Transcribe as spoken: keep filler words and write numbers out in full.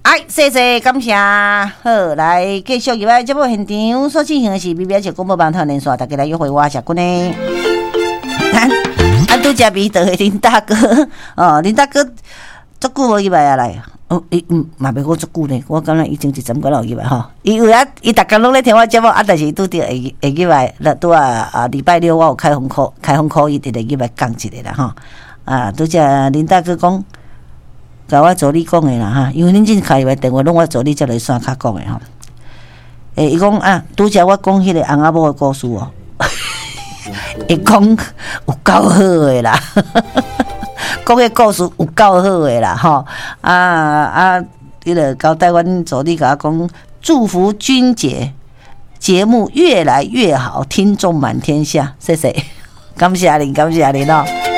哎，谢谢，感谢。好，来继续入来节目现场所进行的是 B B S 广播网台连线，大家来约会我小君呢。啊，拄只味道的林大哥，哦，林大哥足久无入来啊来。哦，伊嗯嘛袂讲足久呢，我感觉已经一阵个落入来吼。伊有啊，伊逐工拢咧听我节目，啊，但是拄着会会入来，那拄啊啊礼拜六我有开放课，开放课伊直直入来讲一下啦吼。啊，拄只林大哥讲。甲我助理讲的啦哈，因为恁真开入来电话，拢我助理才来线卡讲的吼。诶，伊讲啊，拄则我讲迄个翁仔某的故事哦，伊讲有够好的啦，讲个故事有够好的啦吼。啊啊，迄个交代阮助理甲我讲，祝福君姐节目越来越好，听众满天下，谢谢，感谢您，感谢您哦。